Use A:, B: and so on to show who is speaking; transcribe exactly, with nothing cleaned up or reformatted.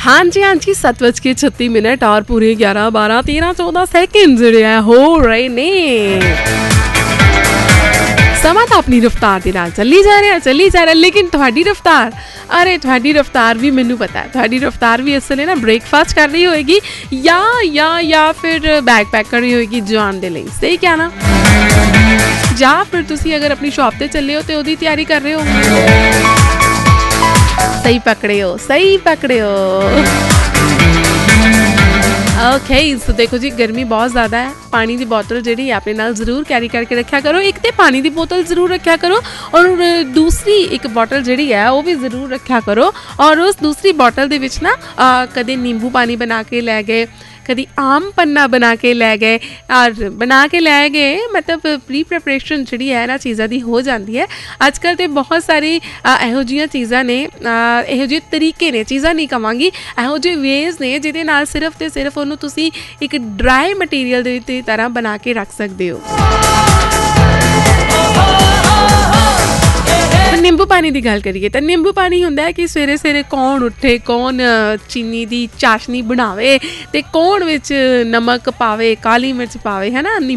A: हाँ जी हाँ जी सत्त बज के छत्ती मिनट और पूरे ग्यारह बारह तेरह चौदह सैकेंड ਜਿਹੜੇ ਆ ਹੋ ਰਹੇ ਨੇ। ਸਮਾਂ ਤਾਂ ਆਪਣੀ ਰਫਤਾਰ ਦੇ ਨਾਲ ਚੱਲੀ ਜਾ ਰਿਹਾ ਚੱਲੀ ਜਾ ਰਿਹਾ ਲੇਕਿਨ ਤੁਹਾਡੀ ਰਫਤਾਰ ਅਰੇ ਤੁਹਾਡੀ ਰਫਤਾਰ ਵੀ ਮੈਨੂੰ ਪਤਾ ਹੈ ਤੁਹਾਡੀ ਰਫਤਾਰ ਵੀ ਇਸ ਵੇਲੇ ਨਾ ਬ੍ਰੇਕਫਾਸਟ ਕਰ ਰਹੀ ਹੋਏਗੀ ਜਾਂ ਜਾਂ ਜਾਂ ਫਿਰ ਬੈਗ ਪੈਕ ਕਰ ਰਹੀ ਹੋਏਗੀ ਜਾਣ ਦੇ ਲਈ ਸਹੀ ਕਿਹਾ ਨਾ ਜਾਂ ਫਿਰ ਤੁਸੀਂ ਅਗਰ ਆਪਣੀ ਸ਼ੌਪ ਤੇ ਚੱਲੇ ਹੋ ਤੇ ਉਹਦੀ ਤਿਆਰੀ ਕਰ ਰਹੇ ਹੋ सही पकड़े हो सही पकड़े हो ओके सो देखो जी गर्मी बहुत ज़्यादा है पानी की बोतल जी अपने नाल जरूर कैरी करके रखा करो एक तो पानी की बोतल जरूर रखा करो और दूसरी एक बोतल जी है वो भी जरूर रखा करो और उस दूसरी बोतल दे विच ना कदे नींबू पानी बना के लै गए कभी आम पन्ना बना के लै गए और बना के लै गए मतलब प्री प्रैपरेशन जी है ना चीज़ों की हो जाती है अजकल तो बहुत सारी ਇਹੋ ਜਿਹੀਆਂ ਚੀਜ਼ਾਂ ਨੇ ਇਹੋ ਜਿਹੇ ਤਰੀਕੇ ਨੇ ਚੀਜ਼ਾਂ ਨਹੀਂ ਕਵਾਂਗੀ ਇਹੋ ਜਿਹੇ ਵੇਜ਼ ਨੇ ਜਿਹਦੇ ਨਾਲ ਸਿਰਫ ਤੇ ਸਿਰਫ ਉਹਨੂੰ ਤੁਸੀਂ ਇੱਕ ਡਰਾਈ ਮਟੀਰੀਅਲ ਦੇ ਤਰ੍ਹਾਂ ਬਣਾ ਕੇ ਰੱਖ ਸਕਦੇ ਹੋ। ਨਿੰਬੂ ਪਾਣੀ ਦੀ ਗੱਲ ਕਰੀਏ ਤਾਂ ਨਿੰਬੂ ਪਾਣੀ ਹੁੰਦਾ ਹੈ ਕਿ ਸਵੇਰੇ ਸਵੇਰੇ ਕੌਣ ਉੱਠੇ ਕੌਣ ਚੀਨੀ ਦੀ ਚਾਸ਼ਨੀ ਬਣਾਵੇ ਤੇ ਕੌਣ ਵਿੱਚ ਨਮਕ ਪਾਵੇ ਕਾਲੀ ਮਿਰਚ ਪਾਵੇ ਹੈ ਨਾ।